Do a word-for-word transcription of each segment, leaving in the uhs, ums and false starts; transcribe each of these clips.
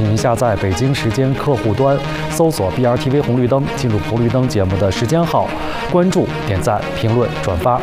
请下载北京时间客户端，搜索 B R T V 红绿灯，进入红绿灯节目的时间号，关注、点赞、评论、转发。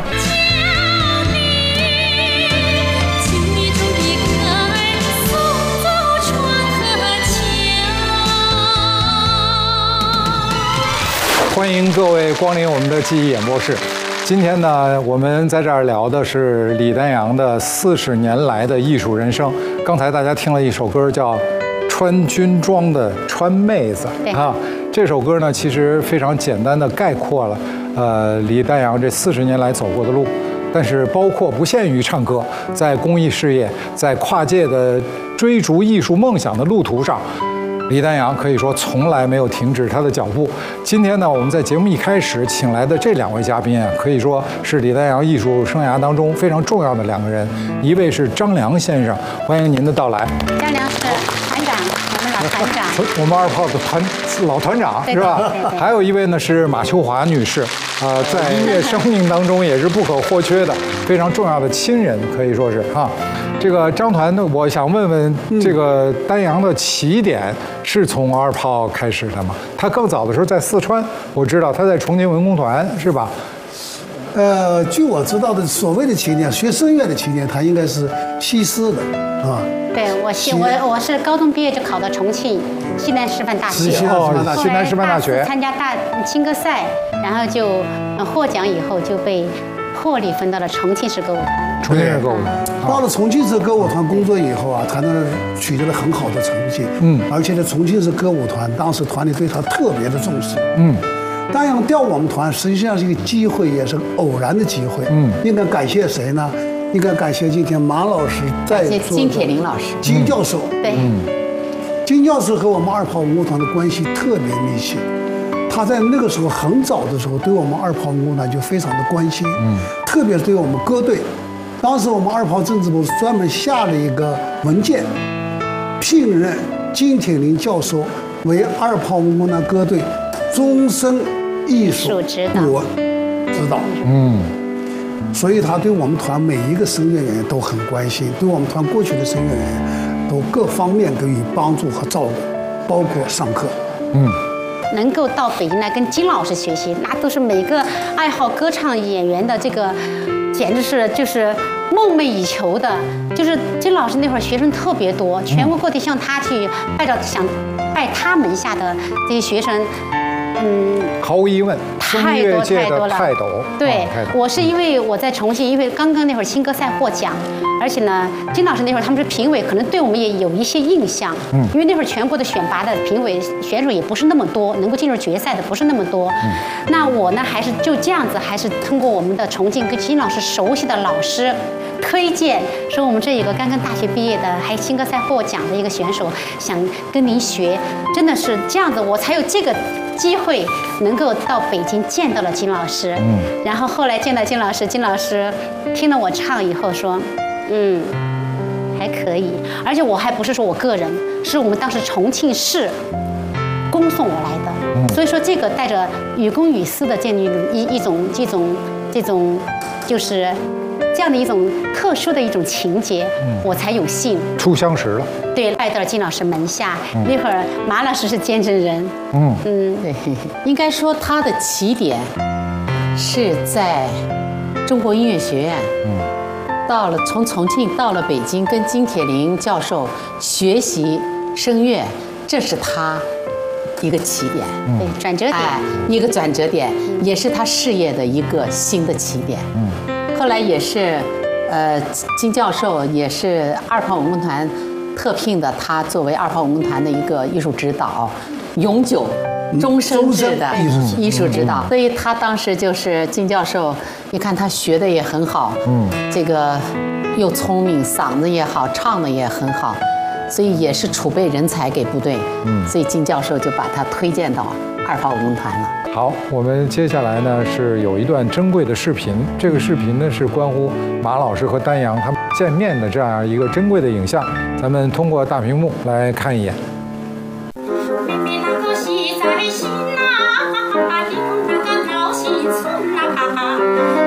欢迎各位光临我们的记忆演播室。今天呢，我们在这儿聊的是李丹阳的四十年来的艺术人生。刚才大家听了一首歌，叫《穿军装的川妹子》啊。这首歌呢，其实非常简单的概括了呃李丹阳这四十年来走过的路，但是包括不限于唱歌，在公益事业，在跨界的追逐艺术梦想的路途上。李丹阳可以说从来没有停止他的脚步。今天呢，我们在节目一开始请来的这两位嘉宾啊，可以说是李丹阳艺术生涯当中非常重要的两个人。一位是张良先生，欢迎您的到来。 张良是团长，我们老团长， 我们二炮的团老团长是吧？还有一位呢是马秋华女士，呃，在音乐生命当中也是不可或缺的非常重要的亲人，可以说是哈。这个张团呢，我想问问，这个丹阳的起点是从二炮开始的吗？他更早的时候在四川，我知道他在重庆文工团，是吧？ 呃，据我知道的，所谓的起点，学声乐的起点，他应该是西师的啊。 对，我西我我是高中毕业就考到重庆西南师范大学， 哦，西南师范大学参加大青歌赛，然后就获奖以后就被破例分到了重庆市歌舞团。 重庆市歌舞团， 到了重庆市歌舞团工作以后啊，他那取得了很好的成绩，嗯，而且在重庆市歌舞团，当时团里对他特别的重视，嗯。丹阳调我们团实际上是一个机会，也是偶然的机会，嗯，应该感谢谁呢？应该感谢今天马老师在座的金铁林老师、 金教授， 对， 金教授和我们二炮文工团的关系特别密切。他在那个时候很早的时候，对我们二炮文工团就非常的关心，嗯，特别是对我们歌队。当时我们二炮政治部专门下了一个文件，聘任金铁林教授为二炮文工团歌队终身艺术指导， 指导，嗯，所以他对我们团每一个声乐演员都很关心，对我们团过去的声乐演员都各方面给予帮助和照顾，包括上课，嗯。 能够到北京来跟金老师学习，那都是每个爱好歌唱演员的这个，简直是就是梦寐以求的。就是金老师那会儿学生特别多，全国各地向他去拜着想拜他门下的这些学生，嗯， 毫无疑问， 太多太多了。 泰斗， 对，我是因为我在重庆，因为刚刚那会儿青歌赛获奖，而且呢，金老师那会儿他们是评委，可能对我们也有一些印象。嗯，因为那会儿全国的选拔的评委选手也不是那么多，能够进入决赛的不是那么多。嗯，那我呢，还是就这样子，还是通过我们的重庆跟金老师熟悉的老师推荐，说我们这有个刚刚大学毕业的，还青歌赛获奖的一个选手，想跟您学，真的是这样子，我才有这个机会能够到北京见到了金老师。嗯，然后后来见到金老师，金老师听了我唱以后说，嗯，还可以，而且我还不是说我个人，是我们当时重庆市恭送我来的。嗯，所以说这个带着与公与私的这样一一种这种这种就是这样的一种特殊的一种情节，嗯，我才有幸初相识了。 对，拜到了金老师门下。嗯，那会儿马老师是见证人。嗯嗯，对，应该说他的起点是在中国音乐学院。嗯，到了从重庆到了北京，跟金铁林教授学习声乐，这是他一个起点， 嗯，对，转折点， 哎，一个转折点，嗯，也是他事业的一个新的起点。嗯，后来也是，呃，金教授也是二炮文工团特聘的，他作为二炮文工团的一个艺术指导，永久、终身制的艺术指导。所以他当时就是金教授，你看他学的也很好，嗯，这个又聪明，嗓子也好，唱的也很好，所以也是储备人才给部队。嗯，所以金教授就把他推荐到二炮文工团了。 好，我们接下来呢是有一段珍贵的视频，这个视频呢是关乎马老师和丹阳他们见面的这样一个珍贵的影像，咱们通过大屏幕来看一眼。 在心呐，你同那个高兴村呐。